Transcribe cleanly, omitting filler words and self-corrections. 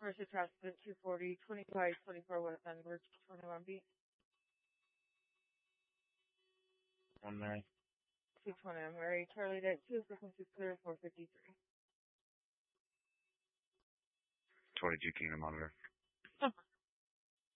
First attachment 240, 2524 West End Bridge, 21 B. 19. 220, I'm ready. Charlie Deck 2, frequency clear, 453. 22 Kingdom monitor.